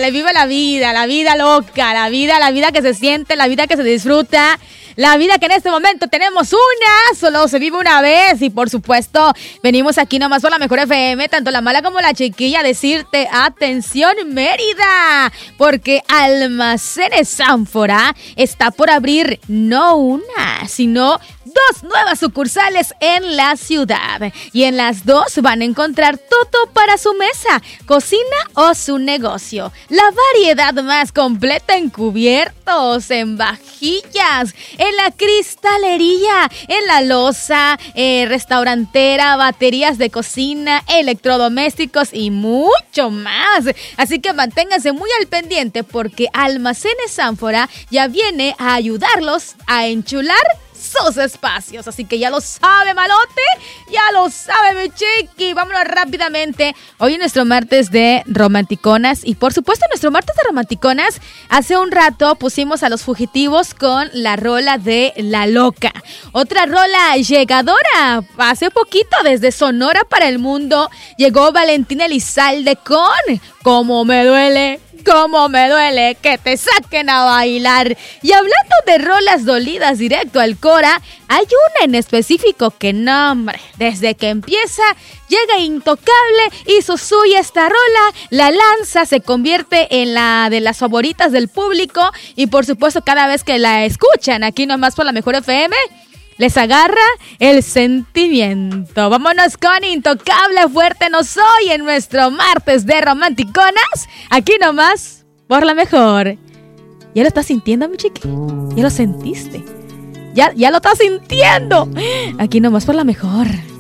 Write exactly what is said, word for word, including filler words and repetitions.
Ándale, vive la vida, la vida loca, la vida, la vida que se siente, la vida que se disfruta. La vida que en este momento tenemos una, solo se vive una vez. Y por supuesto, venimos aquí nomás por la Mejor F M, tanto la mala como la chiquilla, a decirte, atención Mérida, porque Almacenes Ánfora está por abrir no una, sino dos nuevas sucursales en la ciudad. Y en las dos van a encontrar todo para su mesa, cocina o su negocio. La variedad más completa en cubiertos, en vajillas, en la cristalería, en la loza, eh, restaurantera, baterías de cocina, electrodomésticos y mucho más. Así que manténganse muy al pendiente porque Almacenes Ánfora ya viene a ayudarlos a enchular sus espacios. Así que ya lo sabe, malote, ya lo sabe, mi chiqui. Vámonos rápidamente. Hoy es nuestro martes de romanticonas. Y por supuesto, nuestro martes de romanticonas, hace un rato pusimos a Los Fugitivos con la rola de La Loca. Otra rola llegadora. Hace poquito, desde Sonora para el mundo, llegó Valentín Elizalde con Cómo me duele, cómo me duele que te saquen a bailar. Y hablando de rolas dolidas directo al Cora, hay una en específico que no, hombre, desde que empieza llega intocable, hizo suya esta rola, la lanza, se convierte en la de las favoritas del público y por supuesto cada vez que la escuchan aquí nomás por la Mejor F M, les agarra el sentimiento. Vámonos con Intocable, Fuerte No Soy en nuestro martes de romanticonas. Aquí nomás, por la Mejor. ¿Ya lo estás sintiendo, mi chiqui? ¿Ya lo sentiste? ¿Ya, ya lo estás sintiendo? Aquí nomás por la Mejor.